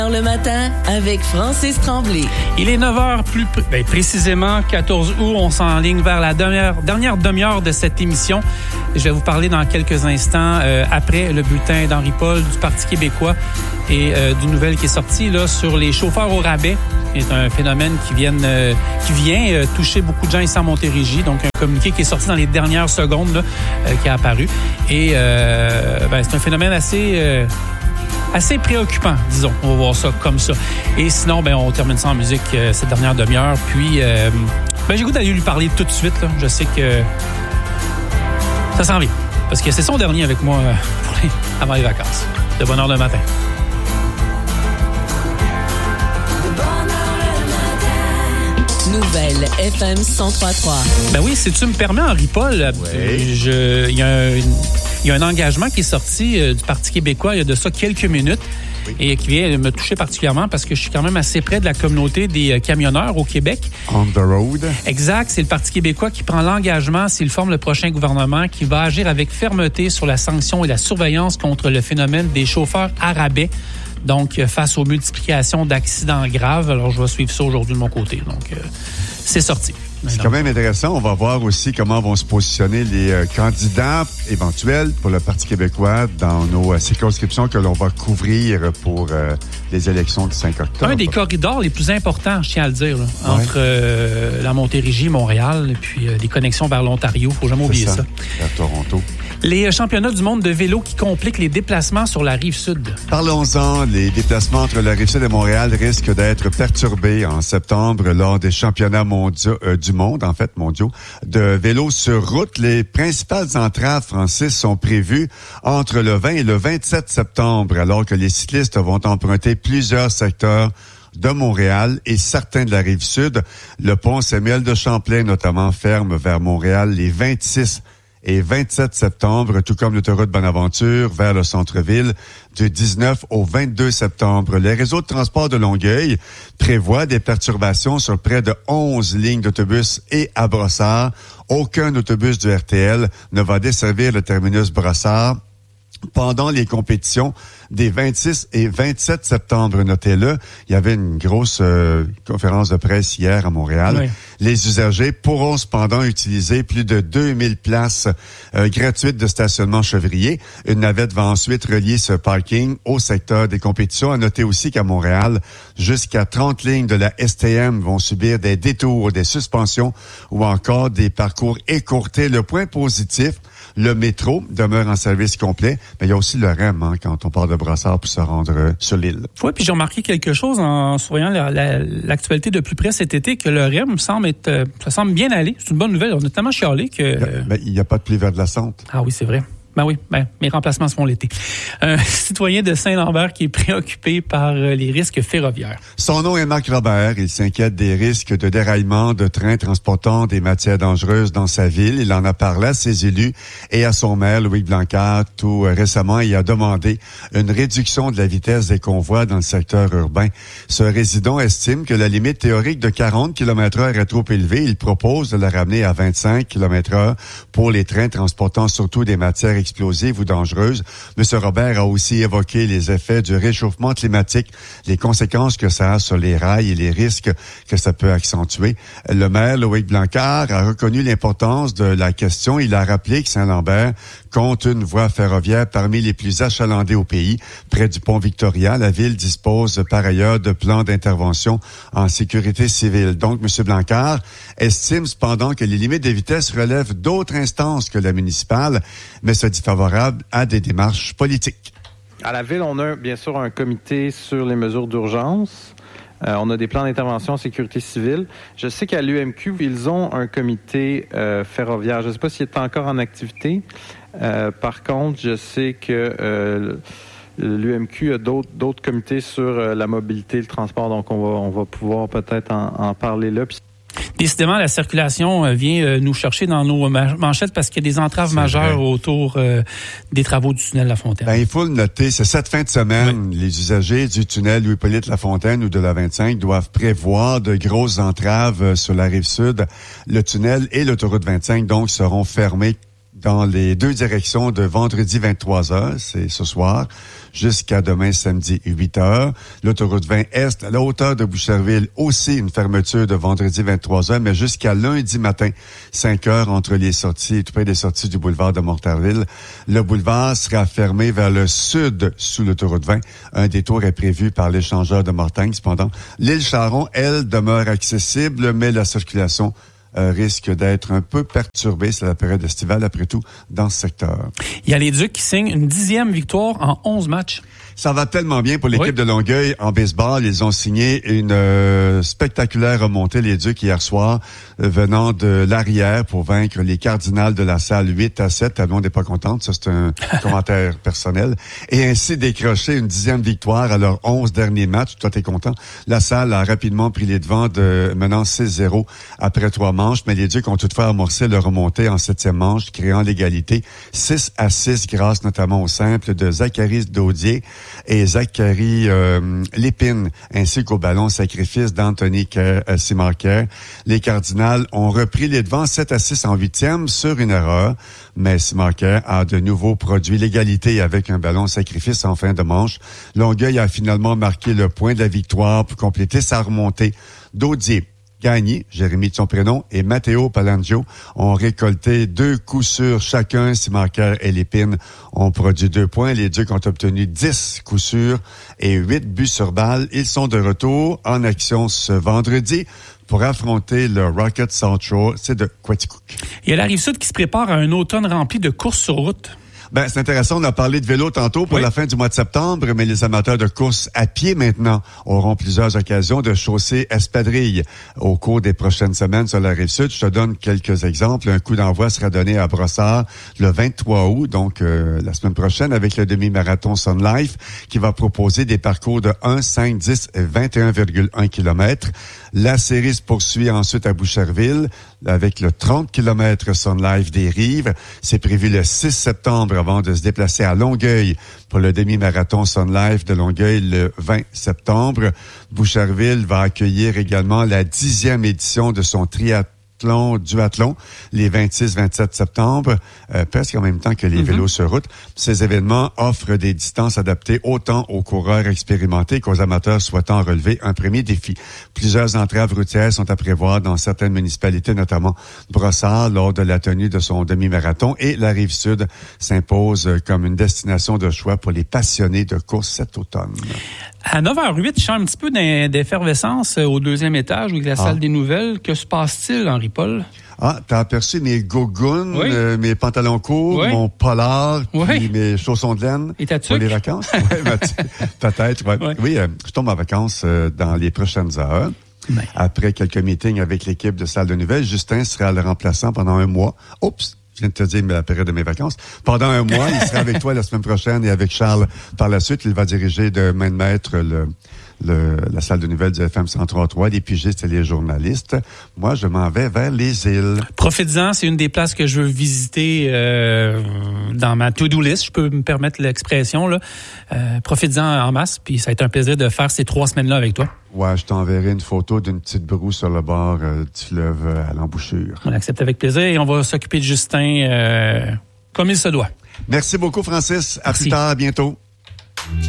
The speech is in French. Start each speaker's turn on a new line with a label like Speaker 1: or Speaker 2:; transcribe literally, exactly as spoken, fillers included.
Speaker 1: Le matin avec Francis Tremblay.
Speaker 2: Il est neuf heures plus pr- ben, précisément, quatorze août. On s'enligne vers la dernière, dernière demi-heure de cette émission. Je vais vous parler dans quelques instants, euh, après le bulletin d'Henri Paul du Parti québécois et euh, d'une nouvelle qui est sortie là, sur les chauffeurs au rabais. C'est un phénomène qui vient, euh, qui vient euh, toucher beaucoup de gens ici à Montérégie. Donc, un communiqué qui est sorti dans les dernières secondes, là, euh, qui a apparu. Et euh, ben, c'est un phénomène assez... Euh, assez préoccupant, disons. On va voir ça comme ça. Et sinon, ben, on termine ça en musique euh, cette dernière demi-heure. Puis, euh, ben, j'ai goût d'aller lui parler tout de suite. Là. Je sais que ça s'en vient. Parce que c'est son dernier avec moi euh, pour les, avant les vacances. De bonne heure le matin.
Speaker 1: Nouvelle F M cent trois point trois.
Speaker 2: Ben oui, si tu me permets, Henri Paul,
Speaker 3: oui.
Speaker 2: je, il y a un, il y a un engagement qui est sorti euh, du Parti québécois il y a de ça quelques minutes. Oui. Et qui vient me toucher particulièrement parce que je suis quand même assez près de la communauté des camionneurs au Québec.
Speaker 3: On the road.
Speaker 2: Exact. C'est le Parti québécois qui prend l'engagement, s'il forme le prochain gouvernement, qui va agir avec fermeté sur la sanction et la surveillance contre le phénomène des chauffeurs à rabais. Donc, face aux multiplications d'accidents graves. Alors, je vais suivre ça aujourd'hui de mon côté. Donc, euh, c'est sorti.
Speaker 3: C'est quand même intéressant. On va voir aussi comment vont se positionner les euh, candidats éventuels pour le Parti québécois dans nos euh, circonscriptions que l'on va couvrir pour euh, les élections du cinq octobre.
Speaker 2: Un des corridors les plus importants, je tiens à le dire, là,
Speaker 3: ouais.
Speaker 2: entre euh, la Montérégie, Montréal, et puis euh, des connexions vers l'Ontario. Faut jamais oublier ça.
Speaker 3: ça. Vers Toronto.
Speaker 2: Les championnats du monde de vélo qui compliquent les déplacements sur la Rive-Sud.
Speaker 3: Parlons-en. Les déplacements entre la Rive-Sud et Montréal risquent d'être perturbés en septembre lors des championnats mondiaux euh, du monde, en fait, mondiaux, de vélo sur route. Les principales entraves, Francis, sont prévues entre le vingt et le vingt-sept septembre, alors que les cyclistes vont emprunter plusieurs secteurs de Montréal et certains de la Rive-Sud. Le pont Samuel de Champlain, notamment, ferme vers Montréal les vingt-six et vingt-sept septembre, tout comme l'autoroute Bonaventure vers le centre-ville du dix-neuf au vingt-deux septembre. Les réseaux de transport de Longueuil prévoient des perturbations sur près de onze lignes d'autobus et à Brossard. Aucun autobus du R T L ne va desservir le terminus Brossard pendant les compétitions des vingt-six et vingt-sept septembre. Notez-le, il y avait une grosse euh, conférence de presse hier à Montréal. Oui. Les usagers pourront cependant utiliser plus de deux mille places euh, gratuites de stationnement chevrier. Une navette va ensuite relier ce parking au secteur des compétitions. À noter aussi qu'à Montréal, jusqu'à trente lignes de la S T M vont subir des détours, des suspensions ou encore des parcours écourtés. Le point positif, le métro demeure en service complet, mais il y a aussi le R E M hein, quand on part de Brossard pour se rendre euh, sur l'île.
Speaker 2: Oui, puis j'ai remarqué quelque chose en surveillant la, la, l'actualité de plus près cet été, que le R E M semble être, euh, ça semble bien aller. C'est une bonne nouvelle. On a tellement chialé que...
Speaker 3: Euh... Ben, il n'y a pas de pluie vers de la Sante.
Speaker 2: Ah oui, c'est vrai. Ben oui, ben, mes remplacements se font l'été. Un citoyen de Saint-Lambert qui est préoccupé par les risques ferroviaires.
Speaker 3: Son nom est Marc Robert. Il s'inquiète des risques de déraillement de trains transportant des matières dangereuses dans sa ville. Il en a parlé à ses élus et à son maire, Louis Blancard, tout récemment. Il a demandé une réduction de la vitesse des convois dans le secteur urbain. Ce résident estime que la limite théorique de quarante kilomètres heure est trop élevée. Il propose de la ramener à vingt-cinq kilomètres heure pour les trains transportant surtout des matières explosives ou dangereuses. M. Robert a aussi évoqué les effets du réchauffement climatique, les conséquences que ça a sur les rails et les risques que ça peut accentuer. Le maire, Loïc Blancard, a reconnu l'importance de la question. Il a rappelé que Saint-Lambert compte une voie ferroviaire parmi les plus achalandées au pays. Près du pont Victoria, la ville dispose par ailleurs de plans d'intervention en sécurité civile. Donc, M. Blancard estime cependant que les limites de vitesse relèvent d'autres instances que la municipale, mais se dit favorable à des démarches politiques.
Speaker 4: À la Ville, on a bien sûr un comité sur les mesures d'urgence. Euh, on a des plans d'intervention en sécurité civile. Je sais qu'à l'U M Q, ils ont un comité euh, ferroviaire. Je ne sais pas s'il est encore en activité. Euh, par contre, je sais que euh, l'U M Q a d'autres, d'autres comités sur euh, la mobilité, le transport. Donc, on va, on va pouvoir peut-être en, en parler là. Puis
Speaker 2: décidément, la circulation vient nous chercher dans nos manchettes parce qu'il y a des entraves c'est majeures vrai. autour euh, des travaux du tunnel La Fontaine.
Speaker 3: Ben, il faut le noter, c'est cette fin de semaine, oui. Les usagers du tunnel Louis-Hippolyte La Fontaine ou de la vingt-cinq doivent prévoir de grosses entraves sur la rive sud. Le tunnel et l'autoroute vingt-cinq, donc, seront fermés dans les deux directions de vendredi vingt-trois heures, c'est ce soir, jusqu'à demain samedi huit heures. L'autoroute vingt Est, à la hauteur de Boucherville, aussi une fermeture de vendredi vingt-trois heures, mais jusqu'à lundi matin, cinq heures entre les sorties, tout près des sorties du boulevard de Mortarville. Le boulevard sera fermé vers le sud sous l'autoroute vingt. Un détour est prévu par l'échangeur de Mortagne. Cependant, l'île Charon, elle, demeure accessible, mais la circulation Euh, risque d'être un peu perturbé, c'est la période estivale après tout, dans ce secteur.
Speaker 2: Il y a les Ducs qui signent une dixième victoire en onze matchs.
Speaker 3: Ça va tellement bien pour l'équipe oui. de Longueuil en baseball. Ils ont signé une euh, spectaculaire remontée, les Ducs, hier soir, euh, venant de l'arrière pour vaincre les Cardinals de la Salle huit à sept. Tout le monde n'est pas contente, ça c'est un commentaire personnel. Et ainsi décrocher une dixième victoire à leurs onze derniers matchs. Toi, t'es content. La Salle a rapidement pris les devants, de menant six zéro après trois manches, mais les Ducs ont toutefois amorcé leur remontée en septième manche, créant l'égalité six à six grâce notamment au simple de Zacharie Daudier et Zachary euh, Lépine, ainsi qu'au ballon sacrifice d'Anthony euh, Simarker. Les Cardinals ont repris les devants sept à six en huitième sur une erreur, mais Simarker a de nouveau produit l'égalité avec un ballon sacrifice en fin de manche. Longueuil a finalement marqué le point de la victoire pour compléter sa remontée. Daudier, Gagné, Jérémy de son prénom, et Matteo Palangio ont récolté deux coups sûrs chacun. Simarker et Lépine ont produit deux points. Les Ducs ont obtenu dix coups sûrs et huit buts sur balle. Ils sont de retour en action ce vendredi pour affronter le Rocket South Shore. C'est de Quaticook.
Speaker 2: Il y a la Rive-Sud qui se prépare à un automne rempli de courses sur route.
Speaker 3: Ben, c'est intéressant. On a parlé de vélo tantôt pour oui. la fin du mois de septembre, mais les amateurs de course à pied maintenant auront plusieurs occasions de chausser espadrilles au cours des prochaines semaines sur la Rive-Sud. Je te donne quelques exemples. Un coup d'envoi sera donné à Brossard le vingt-trois août, donc euh, la semaine prochaine, avec le demi-marathon Sun Life, qui va proposer des parcours de un, cinq, dix et vingt et un virgule un kilomètres. La série se poursuit ensuite à Boucherville avec le trente kilomètres Sun Life des Rives. C'est prévu le six septembre avant de se déplacer à Longueuil pour le demi-marathon Sun Life de Longueuil le vingt septembre. Boucherville va accueillir également la dixième édition de son triathlon duathlon les vingt-six vingt-sept septembre, euh, presque en même temps que les mm-hmm. vélos sur route. Ces événements offrent des distances adaptées autant aux coureurs expérimentés qu'aux amateurs souhaitant relever un premier défi. Plusieurs entraves routières sont à prévoir dans certaines municipalités, notamment Brossard, lors de la tenue de son demi-marathon, et la Rive-Sud s'impose comme une destination de choix pour les passionnés de course cet automne.
Speaker 2: À neuf heures huit, je sens un petit peu d'effervescence au deuxième étage, avec la salle ah. des nouvelles. Que se passe-t-il, Henri-Paul?
Speaker 3: Ah, t'as aperçu mes gougounes, oui. euh, mes pantalons courts, oui. mon polar,
Speaker 2: oui.
Speaker 3: puis mes chaussons de laine
Speaker 2: et ta
Speaker 3: pour les vacances. ouais, ben, peut-être. Ouais. Oui, oui euh, je tombe en vacances euh, dans les prochaines heures. Ben. Après quelques meetings avec l'équipe de salle de nouvelles, Justin sera le remplaçant pendant un mois. Oups! Je viens de te dire la période de mes vacances. Pendant un mois, il sera avec toi la semaine prochaine et avec Charles par la suite. Il va diriger de main de maître le, le, la salle de nouvelles du F M cent trois trois, les pigistes et les journalistes. Moi, je m'en vais vers les îles. Profites-en,
Speaker 2: c'est une des places que je veux visiter euh, dans ma to-do list. Je peux me permettre l'expression. là. Euh, Profites-en en masse, puis ça va être un plaisir de faire ces trois semaines-là avec toi.
Speaker 3: Ouais, je t'enverrai une photo d'une petite broue sur le bord euh, du fleuve euh, à l'embouchure.
Speaker 2: On accepte avec plaisir et on va s'occuper de Justin euh, comme il se doit.
Speaker 3: Merci beaucoup, Francis. À
Speaker 2: Merci.
Speaker 3: plus tard, à bientôt.